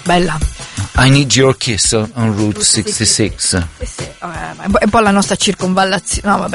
Bella. I Need Your Kiss on Route 66. Sì. È un po' la nostra circonvallazione. No,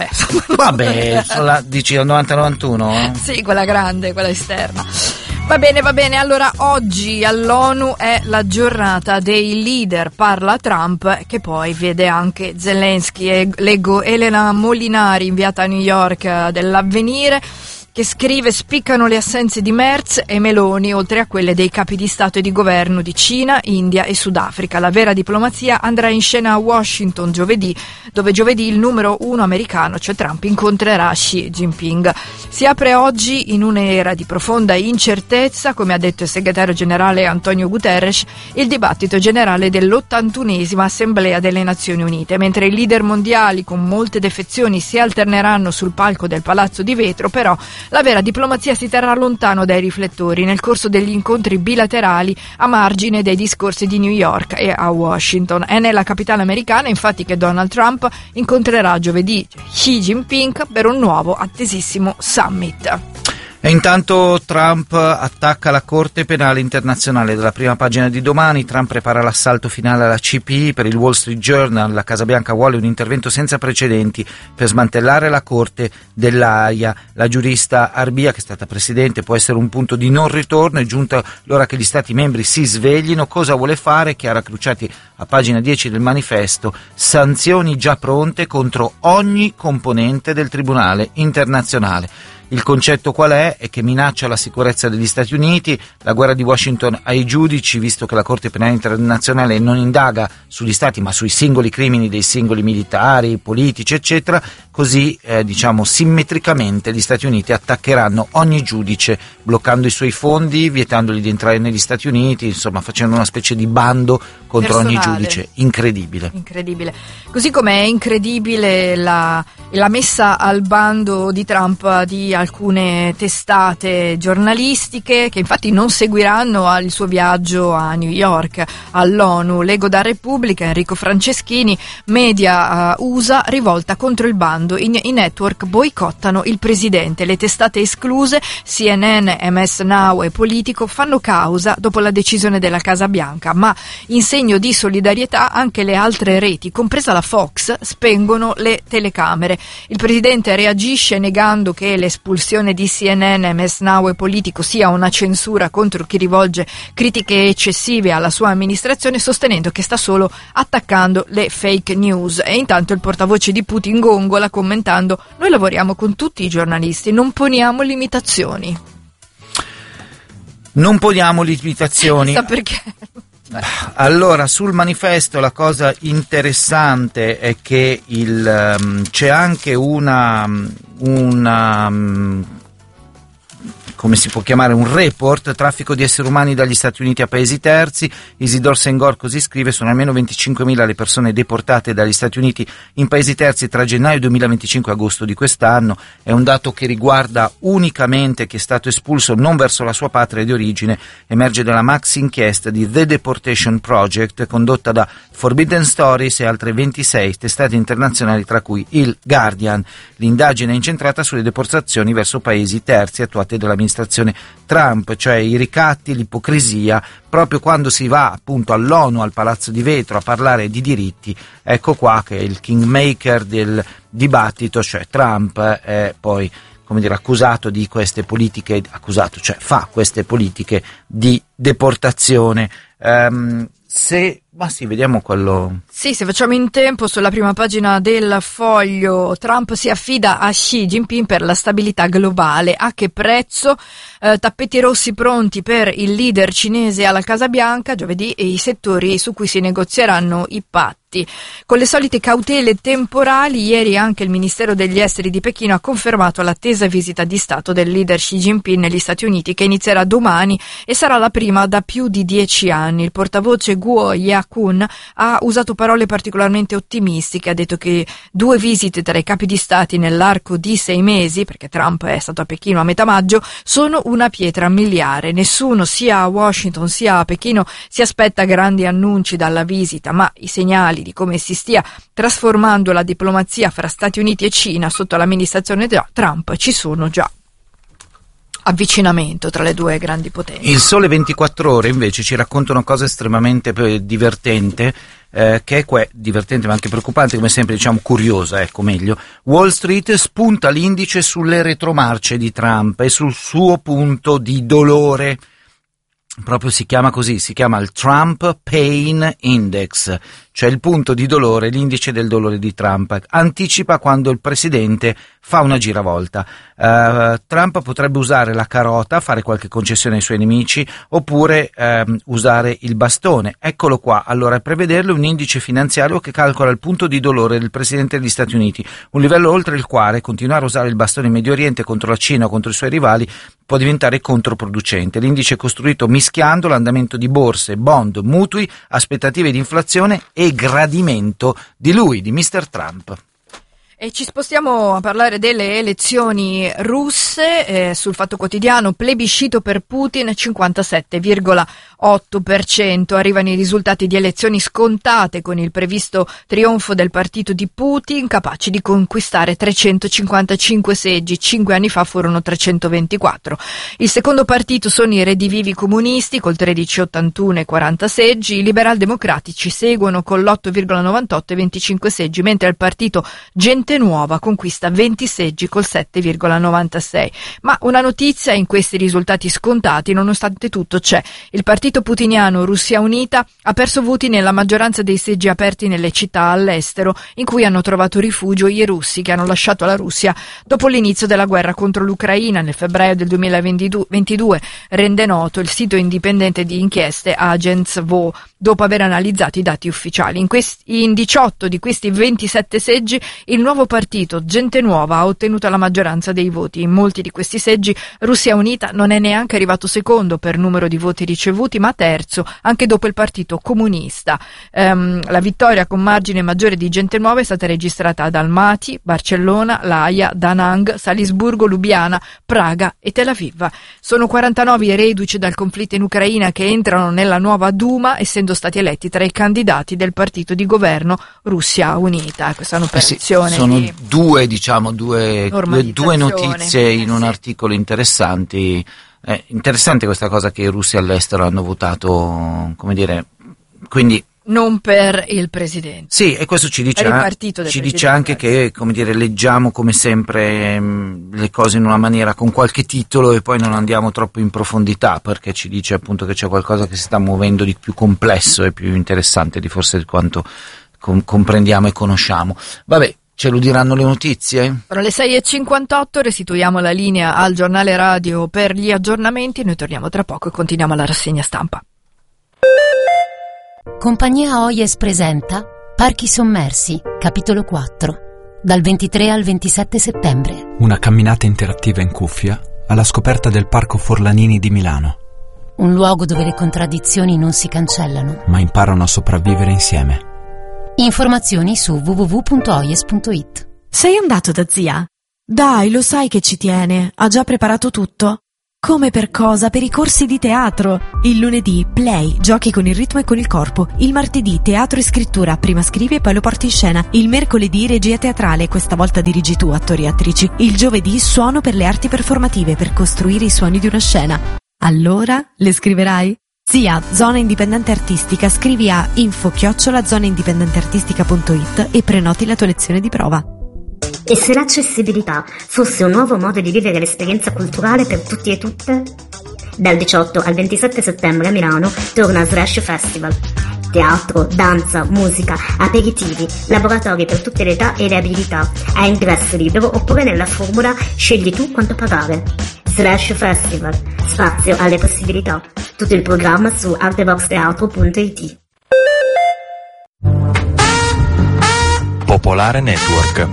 Vabbè, dici al 90-91? Sì, quella grande, quella esterna. Va bene. Allora, oggi all'ONU è la giornata dei leader. Parla Trump, che poi vede anche Zelensky. E leggo Elena Molinari, inviata a New York dell'Avvenire, che scrive: spiccano le assenze di Merz e Meloni, oltre a quelle dei capi di Stato e di governo di Cina, India e Sudafrica. La vera diplomazia andrà in scena a Washington giovedì, dove giovedì il numero uno americano, cioè Trump, incontrerà Xi Jinping. Si apre oggi, in un'era di profonda incertezza, come ha detto il segretario generale Antonio Guterres, il dibattito generale dell'81esima Assemblea delle Nazioni Unite. Mentre i leader mondiali con molte defezioni si alterneranno sul palco del Palazzo di Vetro, però la vera diplomazia si terrà lontano dai riflettori nel corso degli incontri bilaterali a margine dei discorsi di New York e a Washington. È nella capitale americana, infatti, che Donald Trump incontrerà giovedì Xi Jinping per un nuovo attesissimo summit. E intanto Trump attacca la Corte Penale Internazionale. Dalla prima pagina di Domani, Trump prepara l'assalto finale alla CPI. Per il Wall Street Journal, la Casa Bianca vuole un intervento senza precedenti per smantellare la Corte dell'Aia. La giurista Arbia, che è stata presidente, può essere un punto di non ritorno. È giunta l'ora che gli Stati membri si sveglino. Cosa vuole fare? Chiara Cruciati a pagina 10 del manifesto: sanzioni già pronte contro ogni componente del Tribunale internazionale. Il concetto qual è? È che minaccia la sicurezza degli Stati Uniti, la guerra di Washington ai giudici, visto che la Corte Penale Internazionale non indaga sugli Stati ma sui singoli crimini dei singoli militari, politici, eccetera. Così, simmetricamente gli Stati Uniti attaccheranno ogni giudice, bloccando i suoi fondi, vietandogli di entrare negli Stati Uniti, insomma facendo una specie di bando contro ogni giudice. Incredibile. Così come è incredibile la messa al bando di Trump di alcune testate giornalistiche, che infatti non seguiranno il suo viaggio a New York all'ONU. Leggo da Repubblica, Enrico Franceschini: media USA rivolta contro il bando, i network boicottano il presidente. Le testate escluse, CNN, MS Now e Politico, fanno causa dopo la decisione della Casa Bianca, ma in segno di solidarietà anche le altre reti, compresa la Fox, spengono le telecamere. Il presidente reagisce negando che l'espulsione di CNN, MS Now e Politico sia una censura contro chi rivolge critiche eccessive alla sua amministrazione, sostenendo che sta solo attaccando le fake news. E intanto il portavoce di Putin gongola commentando: noi lavoriamo con tutti i giornalisti, non poniamo limitazioni. Non poniamo limitazioni. Sa perché? Allora, sul manifesto la cosa interessante è che c'è anche una come si può chiamare, un report: traffico di esseri umani dagli Stati Uniti a paesi terzi. Isidore Senghor così scrive: sono almeno 25.000 le persone deportate dagli Stati Uniti in paesi terzi tra gennaio 2025 e agosto di quest'anno. È un dato che riguarda unicamente chi è stato espulso non verso la sua patria di origine. Emerge dalla Max inchiesta di The Deportation Project, condotta da Forbidden Stories e altre 26 testate internazionali, tra cui il Guardian. L'indagine è incentrata sulle deportazioni verso paesi terzi attuate dall'amministrazione Trump, cioè i ricatti, l'ipocrisia, proprio quando si va appunto all'ONU, al Palazzo di Vetro, a parlare di diritti. Ecco qua che il kingmaker del dibattito, cioè Trump, è poi, come dire, accusato di queste politiche, cioè fa queste politiche di deportazione. Vediamo quello. Sì, se facciamo in tempo, sulla prima pagina del Foglio, Trump si affida a Xi Jinping per la stabilità globale. A che prezzo? Tappeti rossi pronti per il leader cinese alla Casa Bianca giovedì e i settori su cui si negozieranno i patti. Con le solite cautele temporali, ieri anche il Ministero degli Esteri di Pechino ha confermato l'attesa visita di Stato del leader Xi Jinping negli Stati Uniti, che inizierà domani e sarà la prima da più di 10 anni. Il portavoce Guo Yakun ha usato parole particolarmente ottimistiche, ha detto che 2 visite tra i capi di stati nell'arco di 6 mesi, perché Trump è stato a Pechino a metà maggio, sono una pietra miliare. Nessuno, sia a Washington sia a Pechino, si aspetta grandi annunci dalla visita, ma i segnali di come si stia trasformando la diplomazia fra Stati Uniti e Cina sotto l'amministrazione Trump ci sono già. avvicinamento tra le due grandi potenze. Il Sole 24 Ore invece ci racconta una cosa estremamente divertente, che è divertente ma anche preoccupante, come sempre, diciamo curiosa, ecco meglio. Wall Street spunta l'indice sulle retromarce di Trump e sul suo punto di dolore. Proprio si chiama così, si chiama il Trump Pain Index, cioè il punto di dolore, l'indice del dolore di Trump. Anticipa quando il presidente fa una giravolta. Trump potrebbe usare la carota, fare qualche concessione ai suoi nemici, oppure usare il bastone. Eccolo qua. Allora, per vederlo, un indice finanziario che calcola il punto di dolore del presidente degli Stati Uniti, un livello oltre il quale continuare a usare il bastone in Medio Oriente contro la Cina o contro i suoi rivali può diventare controproducente. L'indice è costruito mischiando l'andamento di borse, bond, mutui, aspettative di inflazione e gradimento di lui, di Mr. Trump. E ci spostiamo a parlare delle elezioni russe. Sul Fatto Quotidiano, plebiscito per Putin 57,8%. Arrivano i risultati di elezioni scontate con il previsto trionfo del partito di Putin, capaci di conquistare 355 seggi. 5 anni fa furono 324. Il secondo partito sono i redivivi comunisti col 13,81 e 40 seggi. I liberal democratici seguono con l'8,98 e 25 seggi, mentre il partito Gente Nuova conquista 20 seggi col 7,96. Ma una notizia in questi risultati scontati, nonostante tutto, c'è. Il partito putiniano Russia Unita ha perso voti nella maggioranza dei seggi aperti nelle città all'estero in cui hanno trovato rifugio i russi che hanno lasciato la Russia dopo l'inizio della guerra contro l'Ucraina nel febbraio del 2022, rende noto il sito indipendente di inchieste Agents Vo, dopo aver analizzato i dati ufficiali. In 18 di questi 27 seggi il nuovo partito Gente Nuova ha ottenuto la maggioranza dei voti. In molti di questi seggi Russia Unita non è neanche arrivato secondo per numero di voti ricevuti, ma terzo, anche dopo il partito comunista. La vittoria con margine maggiore di Gente Nuova è stata registrata ad Almaty, Barcellona, La Haia, Da Nang, Salisburgo, Lubiana, Praga e Tel Aviv. Sono 49 i reduci dal conflitto in Ucraina che entrano nella nuova Duma, essendo stati eletti tra i candidati del partito di governo Russia Unita. Questa è un'operazione. Sono due notizie in un articolo interessanti. È interessante questa cosa che i russi all'estero hanno votato, come dire, quindi non per il presidente. Sì, e questo ci dice anche che, come dire, leggiamo come sempre le cose in una maniera con qualche titolo e poi non andiamo troppo in profondità, perché ci dice appunto che c'è qualcosa che si sta muovendo di più complesso e più interessante di forse di quanto comprendiamo e conosciamo. Vabbè, ce lo diranno le notizie? Sono le 6:58, restituiamo la linea al giornale radio per gli aggiornamenti. Noi torniamo tra poco e continuiamo la rassegna stampa. Compagnia Oyes presenta Parchi sommersi, capitolo 4, dal 23 al 27 settembre. Una camminata interattiva in cuffia alla scoperta del Parco Forlanini di Milano. Un luogo dove le contraddizioni non si cancellano, ma imparano a sopravvivere insieme. Informazioni su www.oyes.it. Sei andato da zia? Dai, lo sai che ci tiene, ha già preparato tutto. Come per cosa? Per i corsi di teatro. Il lunedì, play, giochi con il ritmo e con il corpo. Il martedì, teatro e scrittura, prima scrivi e poi lo porti in scena. Il mercoledì, regia teatrale, questa volta dirigi tu, attori e attrici. Il giovedì, suono per le arti performative, per costruire i suoni di una scena. Allora, le scriverai? Zia, Zona Indipendente Artistica, scrivi a info@zonaindipendenteartistica.it e prenoti la tua lezione di prova. E se l'accessibilità fosse un nuovo modo di vivere l'esperienza culturale per tutti e tutte? Dal 18 al 27 settembre a Milano torna Slash Festival. Teatro, danza, musica, aperitivi, laboratori per tutte le età e le abilità, a ingresso libero oppure nella formula scegli tu quanto pagare. Slash Festival, spazio alle possibilità. Tutto il programma su arteboxteatro.it. Popolare Network.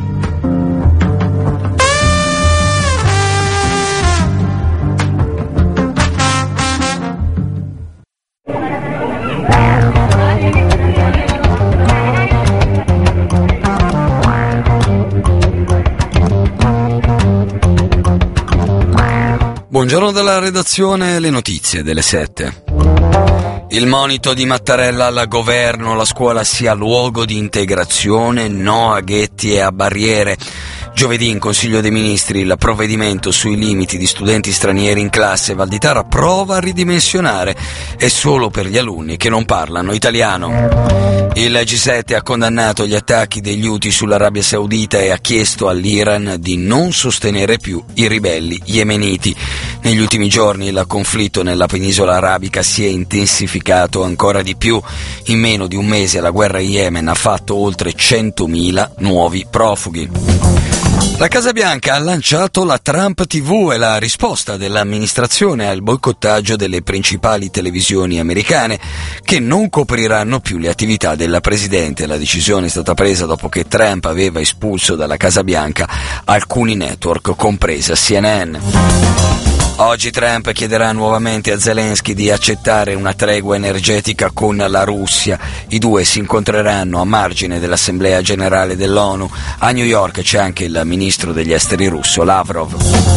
Buongiorno dalla redazione, le notizie delle 7. Il monito di Mattarella al governo: la scuola sia luogo di integrazione, no a ghetti e a barriere. Giovedì in Consiglio dei Ministri il provvedimento sui limiti di studenti stranieri in classe. Valditara prova a ridimensionare, è solo per gli alunni che non parlano italiano. Il G7 ha condannato gli attacchi degli Houthi sull'Arabia Saudita e ha chiesto all'Iran di non sostenere più i ribelli yemeniti. Negli ultimi giorni il conflitto nella penisola arabica si è intensificato ancora di più. In meno di un mese la guerra in Yemen ha fatto oltre 100.000 nuovi profughi. La Casa Bianca ha lanciato la Trump TV, e la risposta dell'amministrazione al boicottaggio delle principali televisioni americane, che non copriranno più le attività della Presidente. La decisione è stata presa dopo che Trump aveva espulso dalla Casa Bianca alcuni network, compresa CNN. Oggi Trump chiederà nuovamente a Zelensky di accettare una tregua energetica con la Russia. I due si incontreranno a margine dell'Assemblea Generale dell'ONU. A New York c'è anche il ministro degli esteri russo, Lavrov.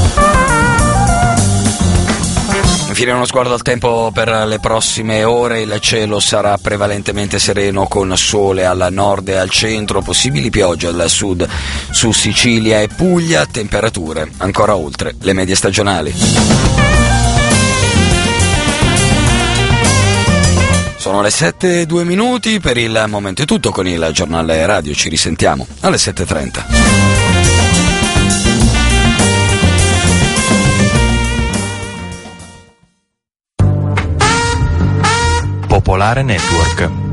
Infine uno sguardo al tempo per le prossime ore. Il cielo sarà prevalentemente sereno con sole al nord e al centro, possibili piogge al sud su Sicilia e Puglia, temperature ancora oltre le medie stagionali. Sono le 7:02, per il momento è tutto. Con il giornale radio ci risentiamo alle 7:30. Popolare Network.